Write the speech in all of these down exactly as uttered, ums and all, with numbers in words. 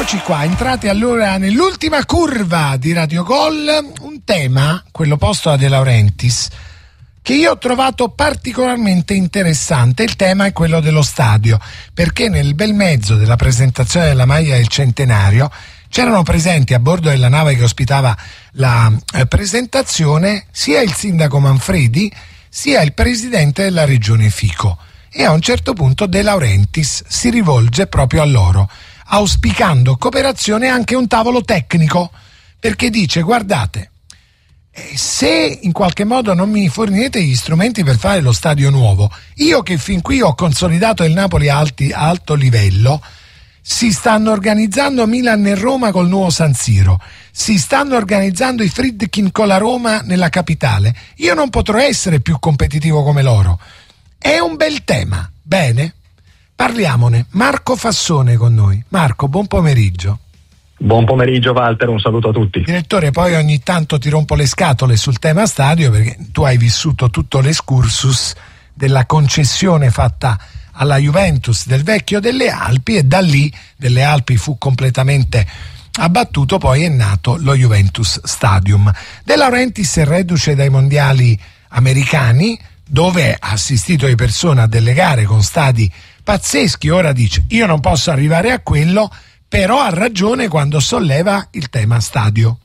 Eccoci qua, entrati allora nell'ultima curva di Radio Gol, un tema, quello posto da De Laurentiis, che io ho trovato particolarmente interessante. Il tema è quello dello stadio, perché nel bel mezzo della presentazione della maglia del centenario c'erano presenti a bordo della nave che ospitava la eh, presentazione sia il sindaco Manfredi sia il presidente della regione Fico, e a un certo punto De Laurentiis si rivolge proprio a loro, auspicando cooperazione e anche un tavolo tecnico, perché dice: guardate, se in qualche modo non mi fornirete gli strumenti per fare lo stadio nuovo, io che fin qui ho consolidato il Napoli a, alti, a alto livello, si stanno organizzando Milan e Roma col nuovo San Siro, si stanno organizzando i Friedkin con la Roma nella capitale, io non potrò essere più competitivo come loro. È un bel tema, bene? Parliamone. Marco Fassone con noi. Marco, buon pomeriggio. Buon pomeriggio Walter, un saluto a tutti. Direttore, poi ogni tanto ti rompo le scatole sul tema stadio, perché tu hai vissuto tutto l'escursus della concessione fatta alla Juventus del Vecchio delle Alpi, e da lì delle Alpi fu completamente abbattuto, poi è nato lo Juventus Stadium. De Laurentiis è reduce dai mondiali americani, dove ha assistito di persona a delle gare con stadi pazzeschi. Ora dice: io non posso arrivare a quello, però ha ragione quando solleva il tema stadio.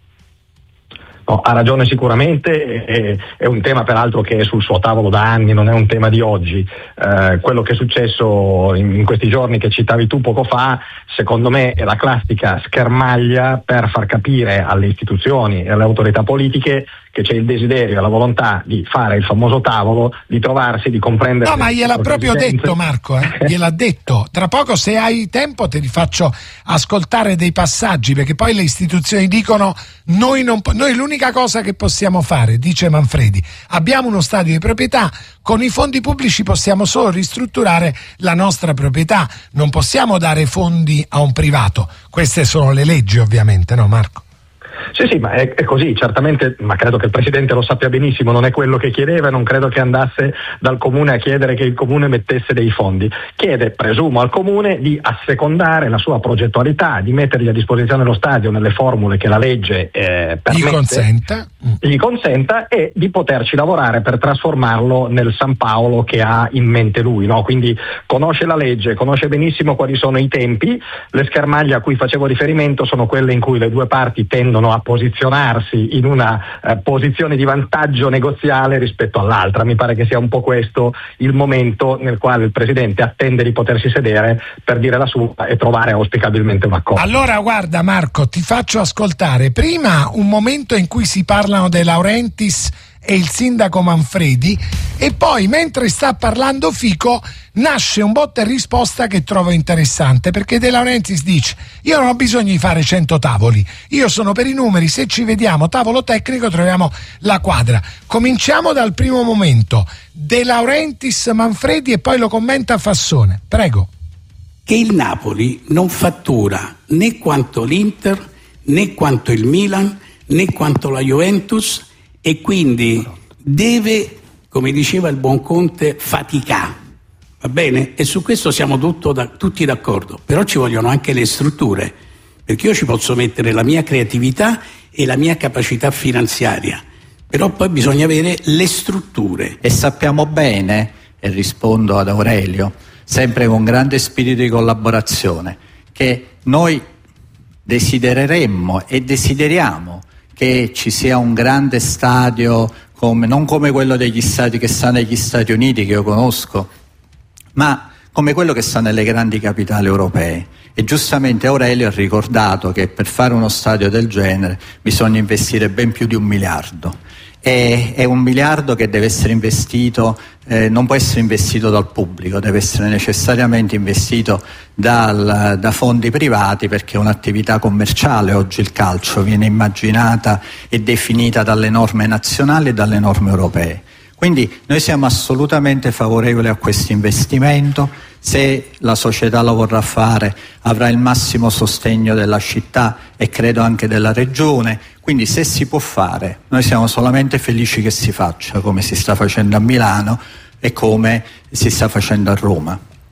No, ha ragione sicuramente, è, è un tema peraltro che è sul suo tavolo da anni, non è un tema di oggi. Eh, quello che è successo in, in questi giorni che citavi tu poco fa, secondo me è la classica schermaglia per far capire alle istituzioni e alle autorità politiche che c'è il desiderio e la volontà di fare il famoso tavolo, di trovarsi, di comprendere. No, ma gliel'ha proprio detto Marco, eh? gliel'ha detto. Tra poco, se hai tempo, te li faccio ascoltare dei passaggi, perché poi le istituzioni dicono: noi, non po- noi l'unica cosa che possiamo fare, dice Manfredi, abbiamo uno stadio di proprietà, con i fondi pubblici possiamo solo ristrutturare la nostra proprietà, non possiamo dare fondi a un privato. Queste sono le leggi, ovviamente, no Marco? Sì, sì, ma è, è così, certamente, ma credo che il Presidente lo sappia benissimo, non è quello che chiedeva, e non credo che andasse dal Comune a chiedere che il Comune mettesse dei fondi. Chiede, presumo, al Comune di assecondare la sua progettualità, di mettergli a disposizione lo stadio nelle formule che la legge eh, permette, gli consenta. gli consenta, e di poterci lavorare per trasformarlo nel San Paolo che ha in mente lui, no? Quindi conosce la legge, conosce benissimo quali sono i tempi. Le schermaglie a cui facevo riferimento sono quelle in cui le due parti tendono a posizionarsi in una eh, posizione di vantaggio negoziale rispetto all'altra. Mi pare che sia un po' questo il momento nel quale il Presidente attende di potersi sedere per dire la sua e trovare auspicabilmente un accordo. Allora guarda Marco, ti faccio ascoltare prima un momento in cui si parlano De Laurentiis e il sindaco Manfredi, e poi mentre sta parlando Fico nasce un botta e risposta che trovo interessante, perché De Laurentiis dice: io non ho bisogno di fare cento tavoli, io sono per i numeri, se ci vediamo tavolo tecnico troviamo la quadra. Cominciamo dal primo momento, De Laurentiis, Manfredi, e poi lo commenta Fassone, prego. Che il Napoli non fattura né quanto l'Inter, né quanto il Milan, né quanto la Juventus, e quindi deve, come diceva il buon Conte, faticare, va bene? E su questo siamo tutto da, tutti d'accordo, però ci vogliono anche le strutture, perché io ci posso mettere la mia creatività e la mia capacità finanziaria, però poi bisogna avere le strutture. E sappiamo bene, e rispondo ad Aurelio, sempre con grande spirito di collaborazione, che noi desidereremmo e desideriamo che ci sia un grande stadio, come, non come quello degli stadi che sta negli Stati Uniti, che io conosco, ma come quello che sta nelle grandi capitali europee. E giustamente Aurelio ha ricordato che per fare uno stadio del genere bisogna investire ben più di un miliardo. E, è un miliardo che deve essere investito, eh, non può essere investito dal pubblico, deve essere necessariamente investito dal, da fondi privati, perché è un'attività commerciale. Oggi il calcio viene immaginata e definita dalle norme nazionali e dalle norme europee. Quindi noi siamo assolutamente favorevoli a questo investimento. Se la società lo vorrà fare avrà il massimo sostegno della città e credo anche della regione, quindi se si può fare noi siamo solamente felici che si faccia, come si sta facendo a Milano e come si sta facendo a Roma.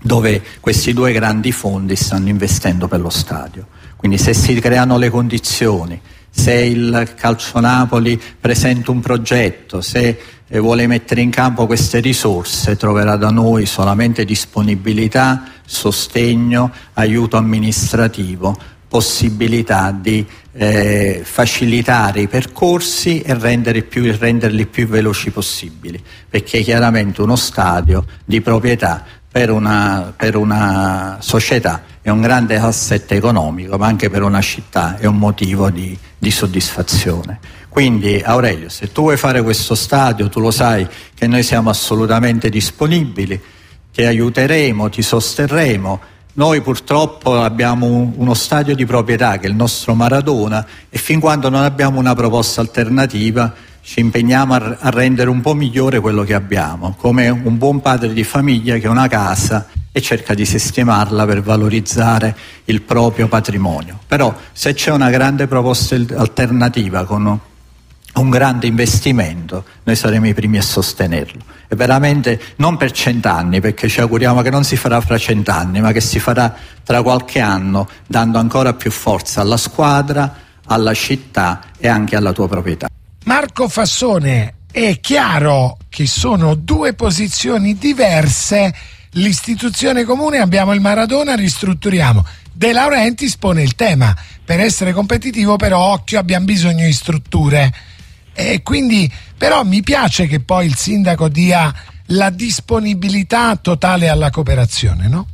dove questi due grandi fondi stanno investendo per lo stadio. Quindi se si creano le condizioni, se il Calcio Napoli presenta un progetto, se eh, vuole mettere in campo queste risorse, troverà da noi solamente disponibilità, sostegno, aiuto amministrativo, possibilità di eh, facilitare i percorsi e rendere più, renderli più veloci possibili, perché chiaramente uno stadio di proprietà per una, per una società è un grande asset economico, ma anche per una città è un motivo di, di soddisfazione. Quindi Aurelio, se tu vuoi fare questo stadio, tu lo sai che noi siamo assolutamente disponibili, ti aiuteremo, ti sosterremo. Noi purtroppo abbiamo un, uno stadio di proprietà che è il nostro Maradona, e fin quando non abbiamo una proposta alternativa ci impegniamo a, a rendere un po' migliore quello che abbiamo, come un buon padre di famiglia che ha una casa e cerca di sistemarla per valorizzare il proprio patrimonio. Però se c'è una grande proposta alternativa con un grande investimento, noi saremo i primi a sostenerlo, e veramente non per cent'anni, perché ci auguriamo che non si farà fra cent'anni, ma che si farà tra qualche anno, dando ancora più forza alla squadra, alla città e anche alla tua proprietà. Marco Fassone, è chiaro che sono due posizioni diverse. L'istituzione comune, abbiamo il Maradona, ristrutturiamo. De Laurentiis pone il tema: per essere competitivo però occhio, abbiamo bisogno di strutture. E quindi però mi piace che poi il sindaco dia la disponibilità totale alla cooperazione, no?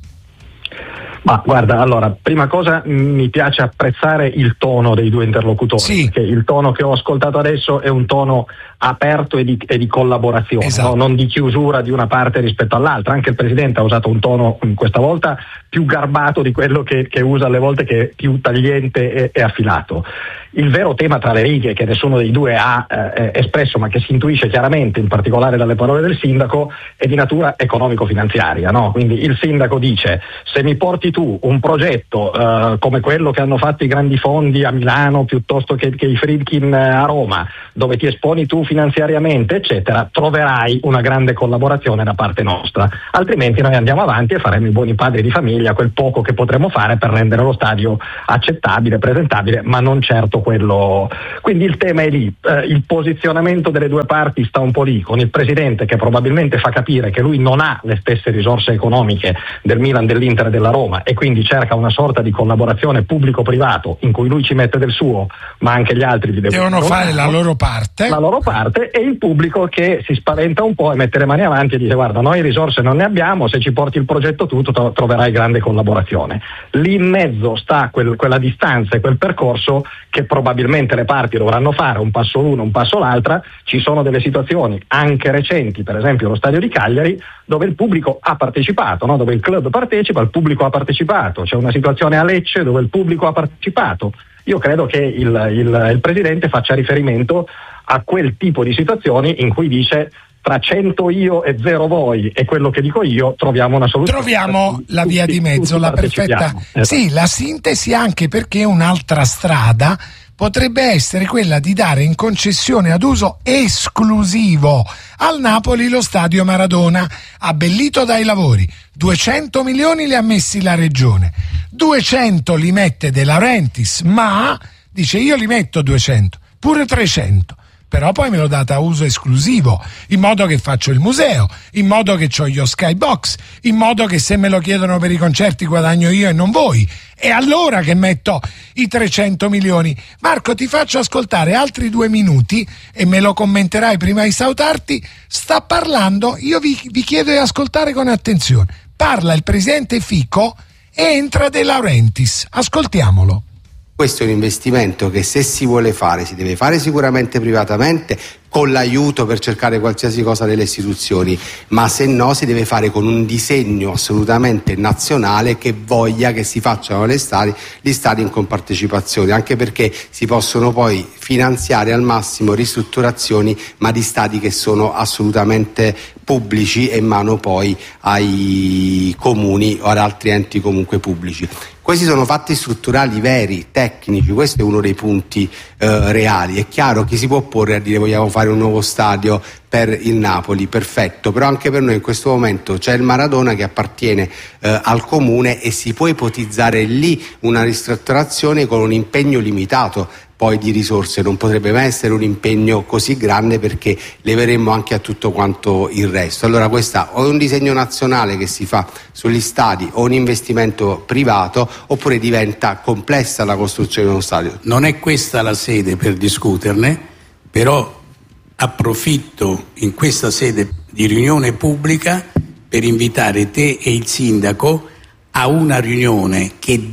Ma guarda, allora, prima cosa mi piace apprezzare il tono dei due interlocutori, sì. Perché il tono che ho ascoltato adesso è un tono aperto e di, e di collaborazione, esatto. no? Non di chiusura di una parte rispetto all'altra. Anche il Presidente ha usato un tono questa volta più garbato di quello che, che usa alle volte, che è più tagliente e, e affilato. Il vero tema tra le righe, che nessuno dei due ha eh, espresso, ma che si intuisce chiaramente, in particolare dalle parole del sindaco, è di natura economico-finanziaria, no? Quindi il sindaco dice: se mi porti tu un progetto eh, come quello che hanno fatto i grandi fondi a Milano piuttosto che, che i Friedkin a Roma, dove ti esponi tu finanziariamente, eccetera, troverai una grande collaborazione da parte nostra. Altrimenti noi andiamo avanti e faremo i buoni padri di famiglia, quel poco che potremo fare per rendere lo stadio accettabile, presentabile, ma non certo quello. Quindi il tema è lì, eh, il posizionamento delle due parti sta un po' lì, con il Presidente che probabilmente fa capire che lui non ha le stesse risorse economiche del Milan, dell'Inter e della Roma, e quindi cerca una sorta di collaborazione pubblico-privato in cui lui ci mette del suo, ma anche gli altri gli devono, devono fare la loro parte la loro parte e il pubblico che si spaventa un po' e mette le mani avanti e dice: guarda, noi risorse non ne abbiamo, se ci porti il progetto tu tro- troverai grande collaborazione. Lì in mezzo sta quel, quella distanza e quel percorso che probabilmente le parti dovranno fare, un passo l'uno, un passo l'altra. Ci sono delle situazioni anche recenti, per esempio lo stadio di Cagliari, dove il pubblico ha partecipato, no? Dove il club partecipa, il pubblico ha partecipato. C'è una situazione a Lecce dove il pubblico ha partecipato. Io credo che il, il, il Presidente faccia riferimento a quel tipo di situazioni in cui dice: tra cento io e zero voi e quello che dico io troviamo una soluzione. Troviamo la via di mezzo, la perfetta. Esatto. Sì, la sintesi, anche perché un'altra strada potrebbe essere quella di dare in concessione ad uso esclusivo al Napoli lo stadio Maradona, abbellito dai lavori. duecento milioni li ha messi la regione, duecento li mette De Laurentiis, ma dice: io li metto duecento, pure trecento. Però poi me lo date a uso esclusivo, in modo che faccio il museo, in modo che ho io Skybox, in modo che se me lo chiedono per i concerti guadagno io e non voi. E allora che metto i trecento milioni. Marco, ti faccio ascoltare altri due minuti e me lo commenterai prima di salutarti. Sta parlando, io vi, vi chiedo di ascoltare con attenzione. Parla il presidente Fico e entra De Laurentiis. Ascoltiamolo. Questo è un investimento che, se si vuole fare, si deve fare sicuramente privatamente, con l'aiuto per cercare qualsiasi cosa delle istituzioni, ma se no si deve fare con un disegno assolutamente nazionale che voglia che si facciano gli stadi, gli stadi in compartecipazione, anche perché si possono poi finanziare al massimo ristrutturazioni, ma di stadi che sono assolutamente pubblici e in mano poi ai comuni o ad altri enti comunque pubblici. Questi sono fatti strutturali veri, tecnici, questo è uno dei punti eh, reali. È chiaro, chi si può opporre a dire vogliamo fare un nuovo stadio per il Napoli, perfetto, però anche per noi in questo momento c'è il Maradona che appartiene eh, al comune e si può ipotizzare lì una ristrutturazione con un impegno limitato poi di risorse, non potrebbe mai essere un impegno così grande perché leveremmo anche a tutto quanto il resto. Allora questa o è un disegno nazionale che si fa sugli stadi o un investimento privato, oppure diventa complessa la costruzione di uno stadio. Non è questa la sede per discuterne, però approfitto in questa sede di riunione pubblica per invitare te e il sindaco a una riunione che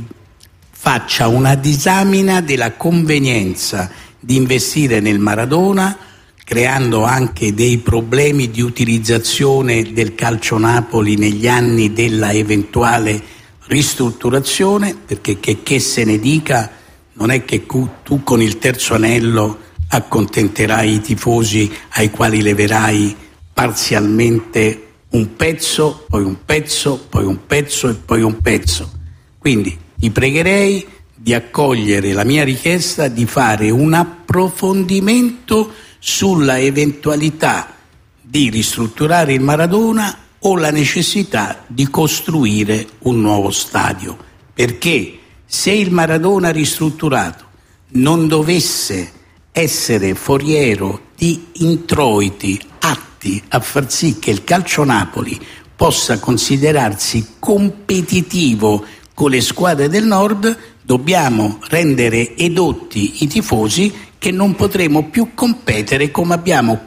faccia una disamina della convenienza di investire nel Maradona, creando anche dei problemi di utilizzazione del Calcio Napoli negli anni della eventuale ristrutturazione, perché che, che se ne dica, non è che tu con il terzo anello accontenterai i tifosi ai quali leverai parzialmente un pezzo, poi un pezzo, poi un pezzo e poi un pezzo. Quindi ti pregherei di accogliere la mia richiesta di fare un approfondimento sulla eventualità di ristrutturare il Maradona o la necessità di costruire un nuovo stadio, perché se il Maradona ristrutturato non dovesse essere foriero di introiti atti a far sì che il Calcio Napoli possa considerarsi competitivo con le squadre del Nord, dobbiamo rendere edotti i tifosi che non potremo più competere come abbiamo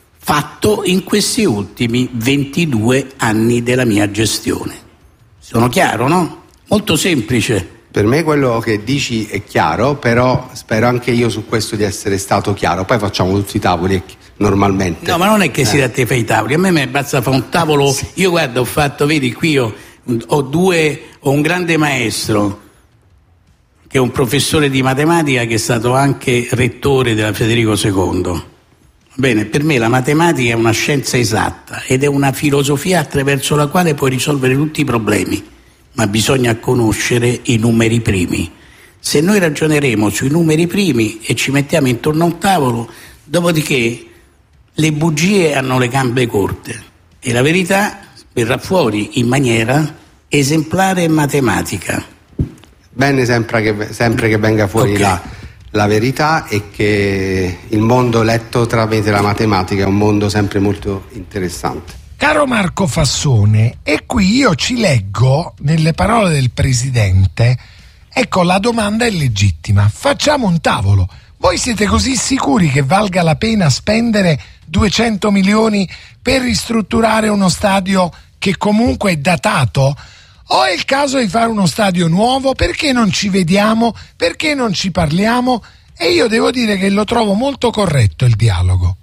fatto in questi ultimi ventidue anni della mia gestione. Sono chiaro, no? Molto semplice. Per me quello che dici è chiaro, però spero anche io su questo di essere stato chiaro. Poi facciamo tutti i tavoli normalmente. No, ma non è che eh. si da te fai i tavoli, a me mi basta fare un tavolo. Sì. Io guarda, ho fatto, vedi qui io ho due, ho un grande maestro che è un professore di matematica che è stato anche rettore della Federico secondo. Bene, per me la matematica è una scienza esatta ed è una filosofia attraverso la quale puoi risolvere tutti i problemi, ma bisogna conoscere i numeri primi. Se noi ragioneremo sui numeri primi e ci mettiamo intorno a un tavolo, dopodiché le bugie hanno le gambe corte e la verità verrà fuori in maniera esemplare e matematica. Bene, sempre che, sempre che venga fuori okay. la, la verità, e che il mondo letto tramite la matematica è un mondo sempre molto interessante. Caro Marco Fassone, e qui io ci leggo nelle parole del Presidente, ecco, la domanda è legittima, facciamo un tavolo. Voi siete così sicuri che valga la pena spendere duecento milioni per ristrutturare uno stadio che comunque è datato? O è il caso di fare uno stadio nuovo? Perché non ci vediamo? Perché non ci parliamo? E io devo dire che lo trovo molto corretto il dialogo.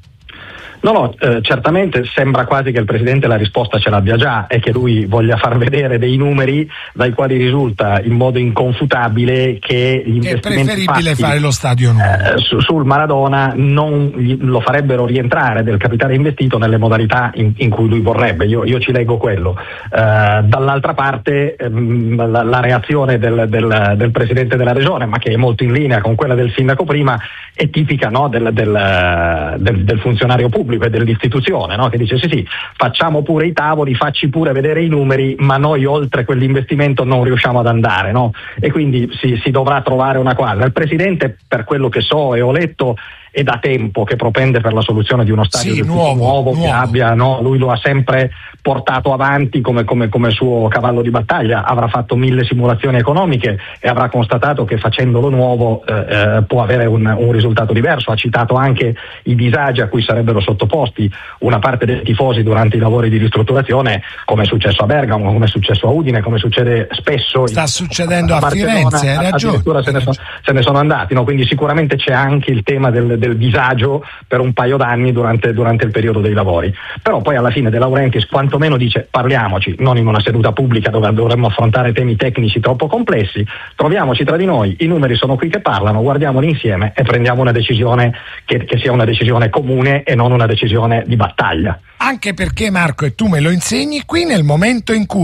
No, no, eh, certamente sembra quasi che il Presidente la risposta ce l'abbia già e che lui voglia far vedere dei numeri dai quali risulta in modo inconfutabile che gli che investimenti è preferibile fatti, fare lo stadio nuovo eh, su, sul Maradona non gli, lo farebbero rientrare del capitale investito nelle modalità in, in cui lui vorrebbe. Io, io ci leggo quello. Eh, dall'altra parte ehm, la, la reazione del, del, del Presidente della Regione, ma che è molto in linea con quella del Sindaco prima, è tipica, no, del, del, del, del funzionario pubblico e dell'istituzione, no? Che dice sì sì, facciamo pure i tavoli, facci pure vedere i numeri, ma noi oltre quell'investimento non riusciamo ad andare, no? E quindi si, si dovrà trovare una quadra. Il Presidente, per quello che so e ho letto, è da tempo che propende per la soluzione di uno stadio sì, del nuovo, nuovo, nuovo che abbia, no? Lui lo ha sempre portato avanti come, come, come suo cavallo di battaglia, avrà fatto mille simulazioni economiche e avrà constatato che facendolo nuovo eh, eh, può avere un, un risultato diverso. Ha citato anche i disagi a cui sarebbero sottoposti una parte dei tifosi durante i lavori di ristrutturazione, come è successo a Bergamo, come è successo a Udine, come succede spesso sta in, succedendo a, a Firenze, hai ragione, addirittura se ne, so, se ne sono andati, no? Quindi sicuramente c'è anche il tema del, del disagio per un paio d'anni durante, durante il periodo dei lavori. Però poi alla fine De Laurentiis quantomeno dice parliamoci, non in una seduta pubblica dove dovremmo affrontare temi tecnici troppo complessi, troviamoci tra di noi, i numeri sono qui che parlano, guardiamoli insieme e prendiamo una decisione che, che sia una decisione comune e non una decisione di battaglia. Anche perché, Marco, e tu me lo insegni, qui nel momento in cui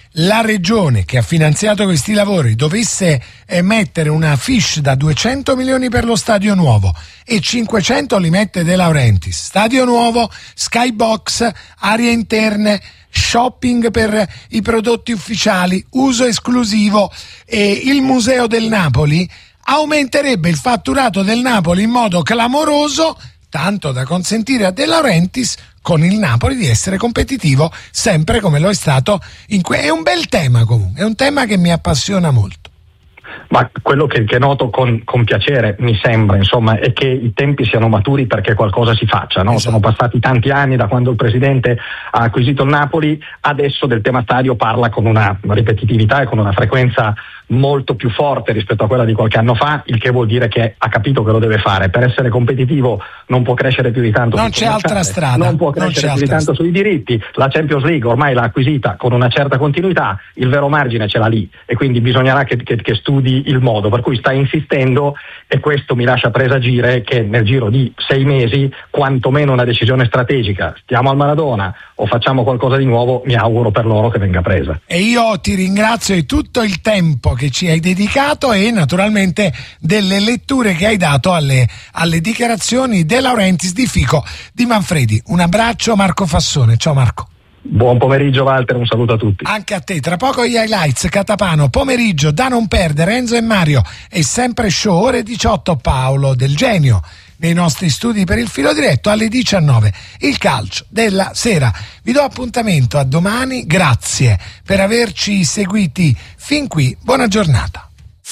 la regione che ha finanziato questi lavori dovesse mettere una fiche da duecento milioni per lo stadio nuovo e cinquecento li mette De Laurentiis, stadio nuovo, skybox, aree interne, shopping per i prodotti ufficiali, uso esclusivo e il museo del Napoli, aumenterebbe il fatturato del Napoli in modo clamoroso, tanto da consentire a De Laurentiis con il Napoli di essere competitivo sempre come lo è stato in que- è un bel tema comunque, è un tema che mi appassiona molto. Ma quello che, che noto con, con piacere, mi sembra, insomma, è che i tempi siano maturi perché qualcosa si faccia, no? Esatto. Sono passati tanti anni da quando il presidente ha acquisito il Napoli, adesso del tema stadio parla con una ripetitività e con una frequenza molto più forte rispetto a quella di qualche anno fa, il che vuol dire che ha capito che lo deve fare. Per essere competitivo non può crescere più di tanto, non c'è altra strada, non può crescere più di tanto sui diritti. La Champions League ormai l'ha acquisita con una certa continuità, il vero margine ce l'ha lì e quindi bisognerà che, che, che studi il modo, per cui sta insistendo e questo mi lascia presagire che nel giro di sei mesi quantomeno una decisione strategica, stiamo al Maradona o facciamo qualcosa di nuovo, mi auguro per loro che venga presa. E io ti ringrazio di tutto il tempo che ci hai dedicato e naturalmente delle letture che hai dato alle, alle dichiarazioni De Laurentiis, di Fico, di Manfredi. Un abbraccio, Marco Fassone. Ciao Marco. Buon pomeriggio Walter, un saluto a tutti. Anche a te. Tra poco gli highlights, Catapano, pomeriggio, da non perdere, Enzo e Mario e sempre show, ore diciotto, Paolo Del Genio nei nostri studi per il filo diretto, alle diciannove il calcio della sera. Vi do appuntamento a domani, grazie per averci seguiti fin qui, buona giornata.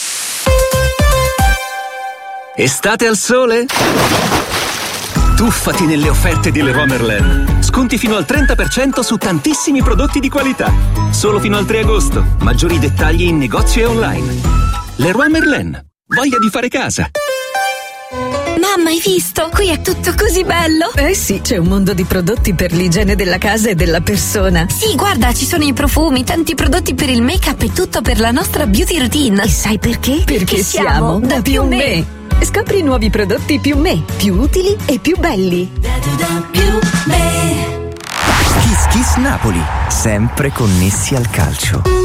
Estate al sole? Tuffati nelle offerte di Leroy Merlin. Sconti fino al trenta per cento su tantissimi prodotti di qualità. Solo fino al tre agosto. Maggiori dettagli in negozio e online. Leroy Merlin. Voglia di fare casa. Mamma, hai visto? Qui è tutto così bello. Eh sì, c'è un mondo di prodotti per l'igiene della casa e della persona. Sì, guarda, ci sono i profumi, tanti prodotti per il make-up e tutto per la nostra beauty routine. E sai perché? Perché, Perché siamo da Più Me. Scopri nuovi prodotti Più Me, più utili e più belli. Più Me. Kiss Kiss Napoli, sempre connessi al calcio.